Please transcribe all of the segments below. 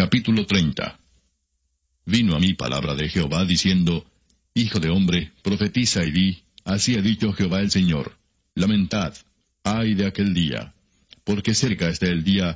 Capítulo 30. Vino a mí palabra de Jehová, diciendo: Hijo de hombre, profetiza y di: Así ha dicho Jehová el Señor. Lamentad, ay de aquel día. Porque cerca está el día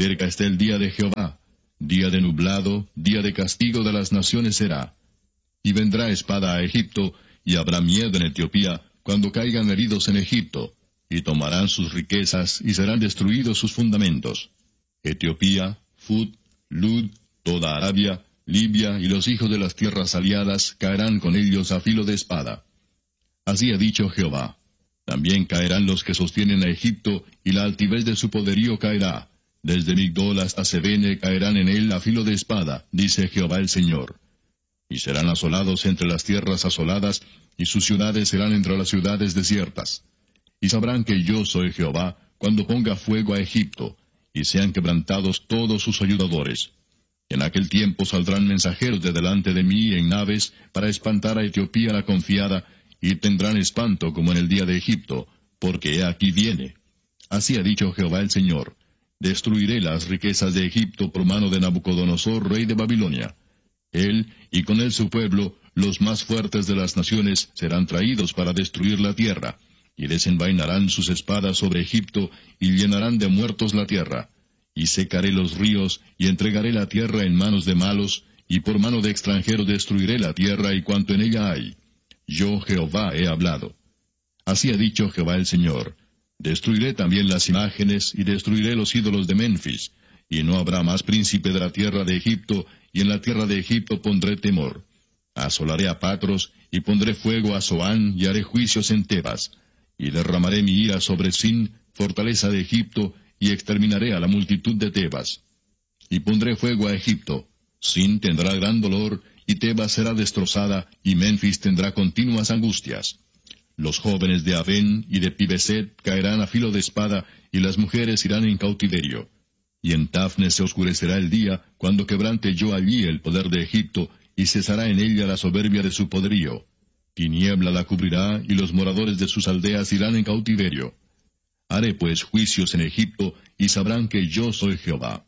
de Jehová. Día de nublado, día de castigo de las naciones será. Y vendrá espada a Egipto, y habrá miedo en Etiopía, cuando caigan heridos en Egipto, y tomarán sus riquezas, y serán destruidos sus fundamentos. Etiopía, Fut, Lud, toda Arabia, Libia y los hijos de las tierras aliadas caerán con ellos a filo de espada. Así ha dicho Jehová. También caerán los que sostienen a Egipto, y la altivez de su poderío caerá. Desde Migdol hasta Sebene caerán en él a filo de espada, dice Jehová el Señor. Y serán asolados entre las tierras asoladas, y sus ciudades serán entre las ciudades desiertas. Y sabrán que yo soy Jehová, cuando ponga fuego a Egipto, y sean quebrantados todos sus ayudadores. En aquel tiempo saldrán mensajeros de delante de mí en naves, para espantar a Etiopía la confiada, y tendrán espanto como en el día de Egipto, porque he aquí viene. Así ha dicho Jehová el Señor: Destruiré las riquezas de Egipto por mano de Nabucodonosor, rey de Babilonia. Él, y con él su pueblo, los más fuertes de las naciones, serán traídos para destruir la tierra, y desenvainarán sus espadas sobre Egipto, y llenarán de muertos la tierra. Y secaré los ríos, y entregaré la tierra en manos de malos, y por mano de extranjeros destruiré la tierra y cuanto en ella hay. Yo Jehová he hablado. Así ha dicho Jehová el Señor: Destruiré también las imágenes, y destruiré los ídolos de Memphis, y no habrá más príncipe de la tierra de Egipto, y en la tierra de Egipto pondré temor. Asolaré a Patros, y pondré fuego a Zoán, y haré juicios en Tebas. Y derramaré mi ira sobre Sin, fortaleza de Egipto, y exterminaré a la multitud de Tebas. Y pondré fuego a Egipto. Sin tendrá gran dolor, y Tebas será destrozada, y Memphis tendrá continuas angustias. Los jóvenes de Avén y de Pibeset caerán a filo de espada, y las mujeres irán en cautiverio. Y en Tafnes se oscurecerá el día, cuando quebrante yo allí el poder de Egipto, y cesará en ella la soberbia de su poderío. Tiniebla la cubrirá, y los moradores de sus aldeas irán en cautiverio. Haré pues juicios en Egipto, y sabrán que yo soy Jehová.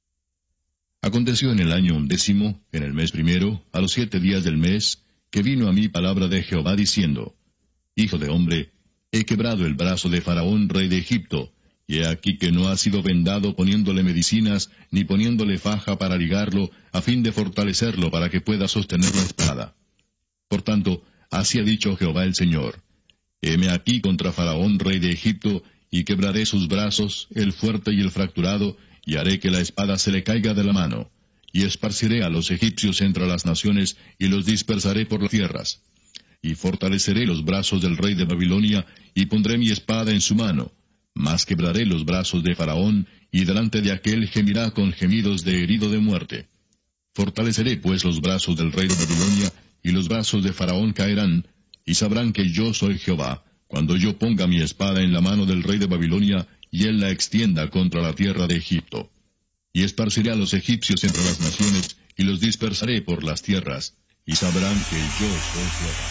Aconteció en el año 11, en el mes primero, a los 7 días del mes, que vino a mí palabra de Jehová diciendo: Hijo de hombre, he quebrado el brazo de Faraón, rey de Egipto, y he aquí que no ha sido vendado poniéndole medicinas, ni poniéndole faja para ligarlo, a fin de fortalecerlo para que pueda sostener la espada. Por tanto, así ha dicho Jehová el Señor: Heme aquí contra Faraón, rey de Egipto, y quebraré sus brazos, el fuerte y el fracturado, y haré que la espada se le caiga de la mano. Y esparciré a los egipcios entre las naciones, y los dispersaré por las tierras. Y fortaleceré los brazos del rey de Babilonia, y pondré mi espada en su mano. Mas quebraré los brazos de Faraón, y delante de aquél gemirá con gemidos de herido de muerte. Fortaleceré pues los brazos del rey de Babilonia, y los brazos de Faraón caerán, y sabrán que yo soy Jehová, cuando yo ponga mi espada en la mano del rey de Babilonia, y él la extienda contra la tierra de Egipto. Y esparciré a los egipcios entre las naciones, y los dispersaré por las tierras, y sabrán que yo soy Jehová.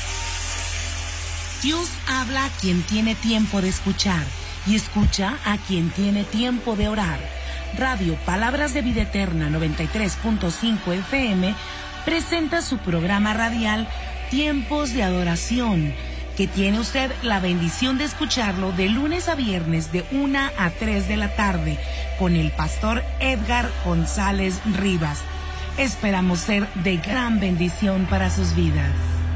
Dios habla a quien tiene tiempo de escuchar, y escucha a quien tiene tiempo de orar. Radio Palabras de Vida Eterna 93.5 FM presenta su programa radial Tiempos de Adoración, que tiene usted la bendición de escucharlo de lunes a viernes de 1 a 3 de la tarde con el pastor Edgar González Rivas. Esperamos ser de gran bendición para sus vidas.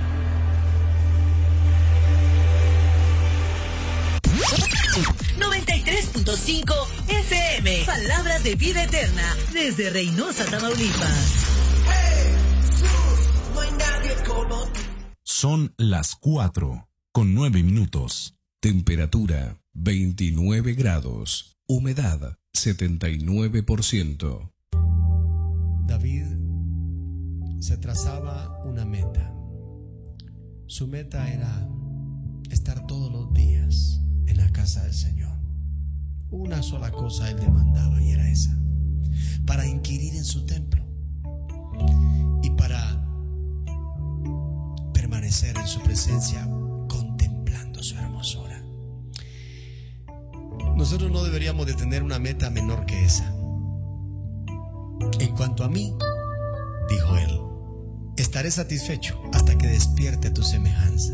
FM, Palabras de Vida Eterna, desde Reynosa, Tamaulipas. Son las 4:09. Temperatura 29 grados. Humedad 79%. David se trazaba una meta. Su meta era estar todos los días en la casa del Señor. Una sola cosa él demandaba, y era esa: para inquirir en su templo y para permanecer en su presencia contemplando su hermosura. Nosotros no deberíamos de tener una meta menor que esa. En cuanto a mí, dijo él, estaré satisfecho hasta que despierte tu semejanza.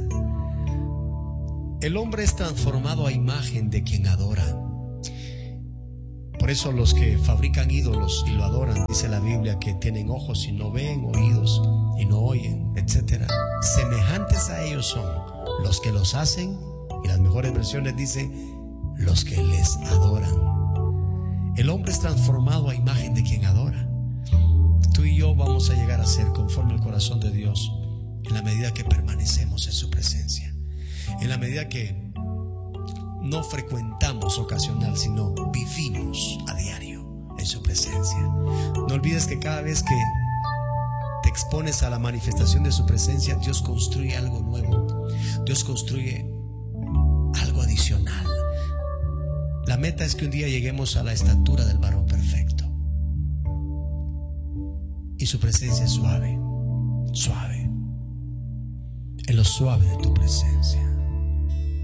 El hombre es transformado a imagen de quien adora. Por eso los que fabrican ídolos y lo adoran, dice la Biblia, que tienen ojos y no ven, oídos y no oyen, etc. Semejantes a ellos son los que los hacen, y las mejores versiones dicen los que les adoran. El hombre es transformado a imagen de quien adora. Tú y yo vamos a llegar a ser conforme al corazón de Dios en la medida que permanecemos en su presencia, en la medida que no frecuentamos ocasional, sino vivimos a diario en su presencia. No olvides que cada vez que te expones a la manifestación de su presencia, Dios construye algo nuevo. Dios construye algo adicional. La meta es que un día lleguemos a la estatura del varón perfecto. Y su presencia es suave, suave. En lo suave de tu presencia.